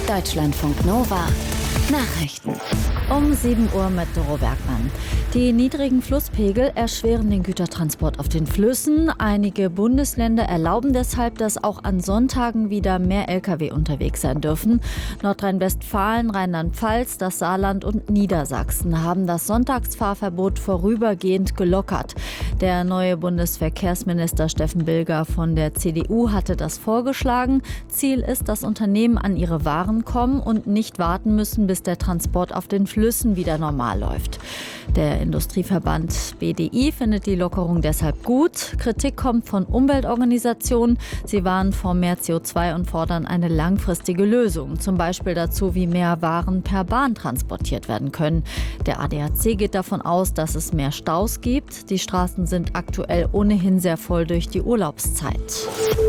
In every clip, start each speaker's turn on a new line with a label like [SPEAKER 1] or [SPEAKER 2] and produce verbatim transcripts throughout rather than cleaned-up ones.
[SPEAKER 1] Deutschlandfunk Nova Nachrichten.
[SPEAKER 2] Um sieben Uhr mit Doro Bergmann. Die niedrigen Flusspegel erschweren den Gütertransport auf den Flüssen. Einige Bundesländer erlauben deshalb, dass auch an Sonntagen wieder mehr L K W unterwegs sein dürfen. Nordrhein-Westfalen, Rheinland-Pfalz, das Saarland und Niedersachsen haben das Sonntagsfahrverbot vorübergehend gelockert. Der neue Bundesverkehrsminister Steffen Bilger von der C D U hatte das vorgeschlagen. Ziel ist, dass Unternehmen an ihre Waren kommen und nicht warten müssen, bis der Transport auf den Flüssen wieder normal läuft. Der Industrieverband B D I findet die Lockerung deshalb gut. Kritik kommt von Umweltorganisationen. Sie warnen vor mehr C O zwei und fordern eine langfristige Lösung. Zum Beispiel dazu, wie mehr Waren per Bahn transportiert werden können. Der A D A C geht davon aus, dass es mehr Staus gibt. Die Straßen sind aktuell ohnehin sehr voll durch die Urlaubszeit.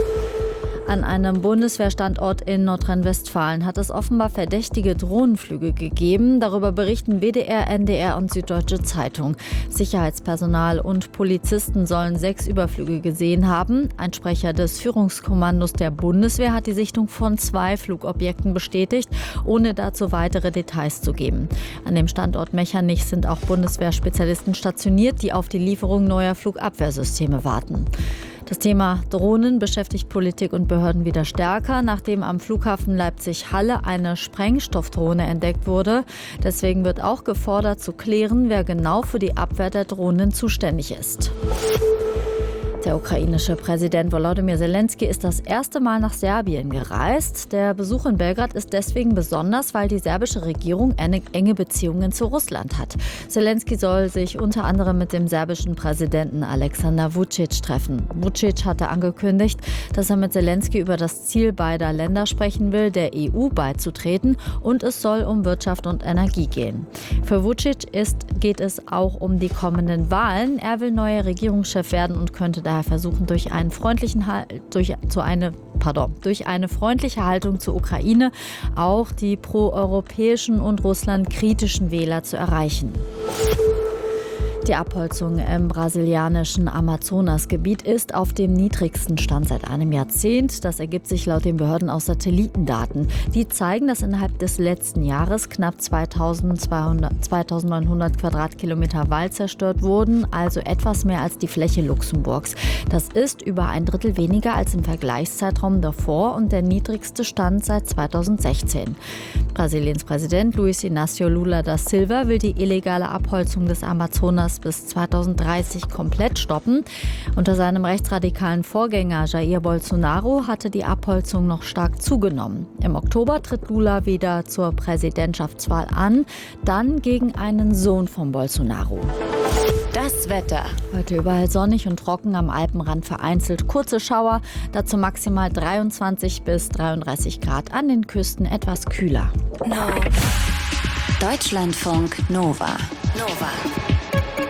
[SPEAKER 2] An einem Bundeswehrstandort in Nordrhein-Westfalen hat es offenbar verdächtige Drohnenflüge gegeben. Darüber berichten W D R, N D R und Süddeutsche Zeitung. Sicherheitspersonal und Polizisten sollen sechs Überflüge gesehen haben. Ein Sprecher des Führungskommandos der Bundeswehr hat die Sichtung von zwei Flugobjekten bestätigt, ohne dazu weitere Details zu geben. An dem Standort Mechernich sind auch Bundeswehrspezialisten stationiert, die auf die Lieferung neuer Flugabwehrsysteme warten. Das Thema Drohnen beschäftigt Politik und Behörden wieder stärker, nachdem am Flughafen Leipzig-Halle eine Sprengstoffdrohne entdeckt wurde. Deswegen wird auch gefordert, zu klären, wer genau für die Abwehr der Drohnen zuständig ist. Der ukrainische Präsident Volodymyr Zelensky ist das erste Mal nach Serbien gereist. Der Besuch in Belgrad ist deswegen besonders, weil die serbische Regierung enge Beziehungen zu Russland hat. Zelensky soll sich unter anderem mit dem serbischen Präsidenten Alexander Vučić treffen. Vučić hatte angekündigt, dass er mit Zelensky über das Ziel beider Länder sprechen will, der E U beizutreten, und es soll um Wirtschaft und Energie gehen. Für Vučić ist, geht es auch um die kommenden Wahlen. Er will neuer Regierungschef werden und könnte daher versuchen, durch einen freundlichen durch, zu eine, pardon, durch eine freundliche Haltung zur Ukraine auch die proeuropäischen und russlandkritischen Wähler zu erreichen. Die Abholzung im brasilianischen Amazonasgebiet ist auf dem niedrigsten Stand seit einem Jahrzehnt. Das ergibt sich laut den Behörden aus Satellitendaten. Die zeigen, dass innerhalb des letzten Jahres knapp zweitausendneunhundert Quadratkilometer Wald zerstört wurden, also etwas mehr als die Fläche Luxemburgs. Das ist über ein Drittel weniger als im Vergleichszeitraum davor und der niedrigste Stand seit zweitausendsechzehn. Brasiliens Präsident Luiz Inácio Lula da Silva will die illegale Abholzung des Amazonas bis zweitausenddreißig komplett stoppen. Unter seinem rechtsradikalen Vorgänger Jair Bolsonaro hatte die Abholzung noch stark zugenommen. Im Oktober tritt Lula wieder zur Präsidentschaftswahl an, dann gegen einen Sohn von Bolsonaro.
[SPEAKER 1] Das Wetter.
[SPEAKER 2] Heute überall sonnig und trocken, am Alpenrand vereinzelt kurze Schauer, dazu maximal dreiundzwanzig bis dreiunddreißig Grad, an den Küsten etwas kühler.
[SPEAKER 1] No. Deutschlandfunk Nova. Nova.